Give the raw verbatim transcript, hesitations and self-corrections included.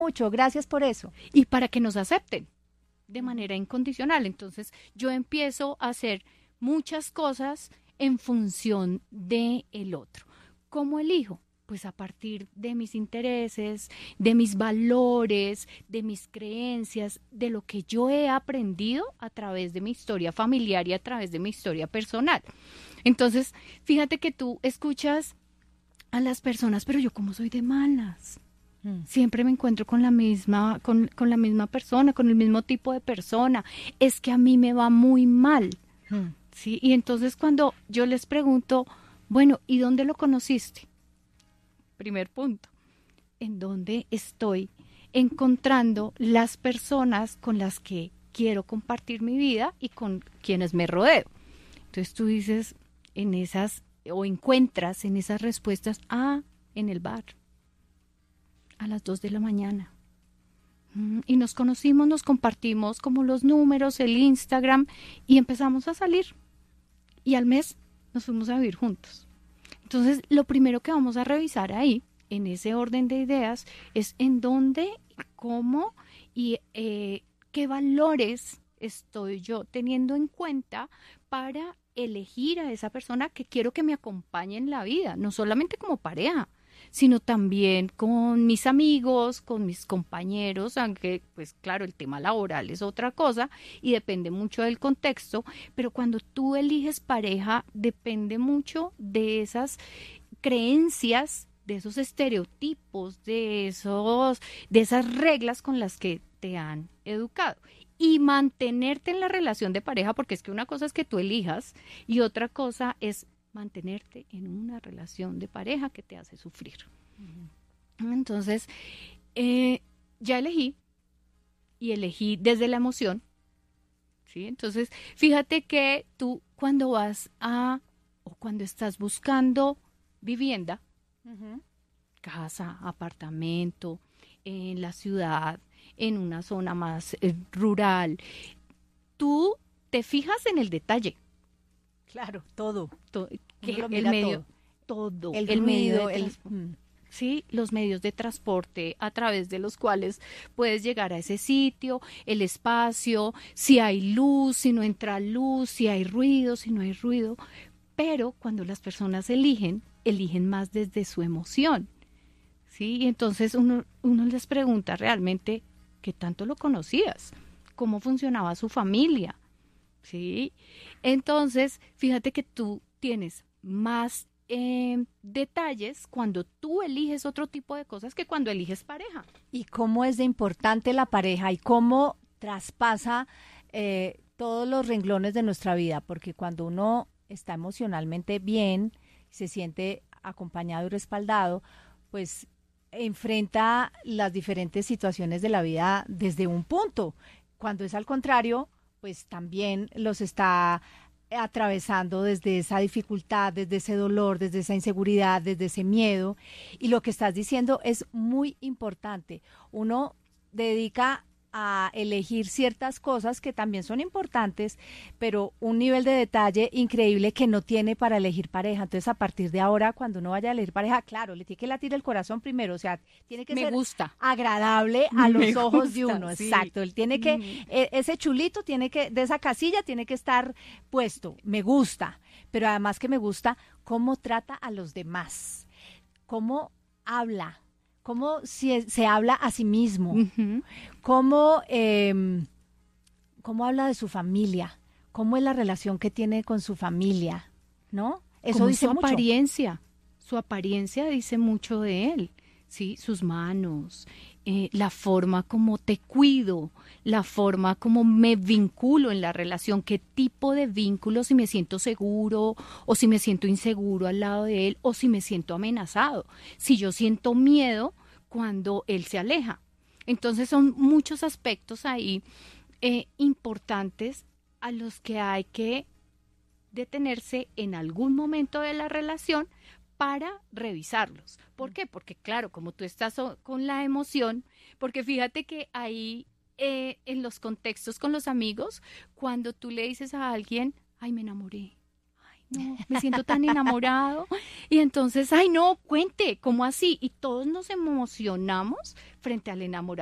mucho, gracias por eso. Y para que nos acepten de manera incondicional. Entonces yo empiezo a hacer muchas cosas en función de el otro. ¿Cómo elijo? Pues a partir de mis intereses, de mis valores, de mis creencias, de lo que yo he aprendido a través de mi historia familiar y a través de mi historia personal. Entonces, fíjate que tú escuchas a las personas, pero yo como soy de malas. Mm. Siempre me encuentro con la misma, con, con la misma persona, con el mismo tipo de persona. Es que a mí me va muy mal. Mm. ¿Sí? Y entonces cuando yo les pregunto, bueno, ¿y dónde lo conociste? Primer punto, ¿en dónde estoy encontrando las personas con las que quiero compartir mi vida y con quienes me rodeo? Entonces tú dices en esas, o encuentras en esas respuestas, ah, en el bar, a las dos de la mañana. Y nos conocimos, nos compartimos como los números, el Instagram, y empezamos a salir. Y al mes nos fuimos a vivir juntos. Entonces, lo primero que vamos a revisar ahí, en ese orden de ideas, es en dónde, cómo y eh, qué valores estoy yo teniendo en cuenta para elegir a esa persona que quiero que me acompañe en la vida, no solamente como pareja, sino también con mis amigos, con mis compañeros, aunque pues claro, el tema laboral es otra cosa y depende mucho del contexto, pero cuando tú eliges pareja depende mucho de esas creencias, de esos estereotipos, de esos, de esas reglas con las que te han educado. Y mantenerte en la relación de pareja, porque es que una cosa es que tú elijas y otra cosa es mantenerte en una relación de pareja que te hace sufrir. Uh-huh. Entonces, eh, ya elegí y elegí desde la emoción, ¿sí? Entonces, fíjate que tú cuando vas a, o cuando estás buscando vivienda, uh-huh, casa, apartamento, en la ciudad, en una zona más eh, rural, tú te fijas en el detalle. Claro, todo. todo que el medio, todo. todo el, el ruido, medio de el... sí, los medios de transporte a través de los cuales puedes llegar a ese sitio, el espacio, si hay luz, si no entra luz, si hay ruido, si no hay ruido. Pero cuando las personas eligen, eligen más desde su emoción. ¿Sí? Y entonces uno, uno les pregunta realmente qué tanto lo conocías, cómo funcionaba su familia. ¿Sí? Entonces, fíjate que tú tienes más eh, detalles cuando tú eliges otro tipo de cosas que cuando eliges pareja. Y cómo es de importante la pareja y cómo traspasa eh, todos los renglones de nuestra vida, porque cuando uno está emocionalmente bien, se siente acompañado y respaldado, pues enfrenta las diferentes situaciones de la vida desde un punto. Cuando es al contrario, pues también los está atravesando desde esa dificultad, desde ese dolor, desde esa inseguridad, desde ese miedo. Y lo que estás diciendo es muy importante. Uno dedica a elegir ciertas cosas que también son importantes, pero un nivel de detalle increíble que no tiene para elegir pareja. Entonces, a partir de ahora, cuando uno vaya a elegir pareja, claro, le tiene que latir el corazón primero, o sea, tiene que Me ser gusta. agradable a los Me ojos gusta, de uno, sí. exacto. Él tiene que, mm. eh, ese chulito tiene que, de esa casilla tiene que estar puesto, me gusta, pero además que me gusta cómo trata a los demás, cómo habla, cómo se, se habla a sí mismo, uh-huh, cómo, eh, cómo habla de su familia, cómo es la relación que tiene con su familia, ¿no? Eso como dice su mucho. apariencia, su apariencia dice mucho de él, ¿sí? Sus manos, eh, la forma como te cuido, la forma como me vinculo en la relación, qué tipo de vínculo, si me siento seguro o si me siento inseguro al lado de él o si me siento amenazado, si yo siento miedo cuando él se aleja. Entonces son muchos aspectos ahí eh, importantes a los que hay que detenerse en algún momento de la relación para revisarlos. ¿Por qué? Porque claro, como tú estás con la emoción, porque fíjate que ahí eh, en los contextos con los amigos, cuando tú le dices a alguien, ay, me enamoré, ay, no, me siento tan enamorado. Y entonces, ay, no, cuente, ¿cómo así? Y todos nos emocionamos frente al enamorado.